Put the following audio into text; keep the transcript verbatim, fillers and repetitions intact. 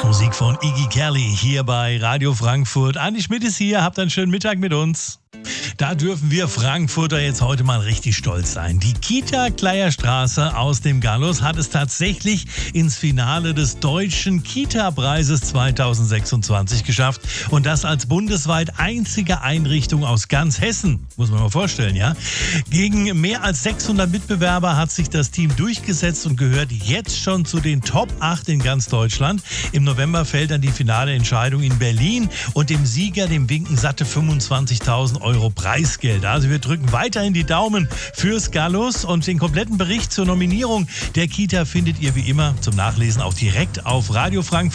Musik von Iggy Kelly hier bei Radio Frankfurt. Andi Schmidt ist hier, habt einen schönen Mittag mit uns. Da dürfen wir Frankfurter jetzt heute mal richtig stolz sein. Die Kita Kleierstraße aus dem Gallus hat es tatsächlich ins Finale des Deutschen Kita-Preises zweitausendsechsundzwanzig geschafft. Und das als bundesweit einzige Einrichtung aus ganz Hessen. Muss man mal vorstellen, ja? Gegen mehr als sechshundert Mitbewerber hat sich das Team durchgesetzt und gehört jetzt schon zu den Top acht in ganz Deutschland. Im November fällt dann die finale Entscheidung in Berlin und dem Sieger, dem winken satte fünfundzwanzigtausend Euro Preisgeld. Also wir drücken weiterhin die Daumen fürs Gallus und den kompletten Bericht zur Nominierung der Kita findet ihr wie immer zum Nachlesen auch direkt auf Radio Frankfurt.